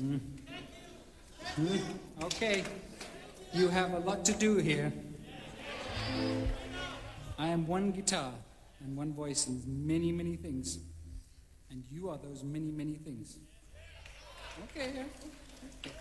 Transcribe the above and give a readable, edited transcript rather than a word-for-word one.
Okay, you have a lot to do here. I am one guitar and one voice and many, many things. And you are those many, many things. Okay, yeah.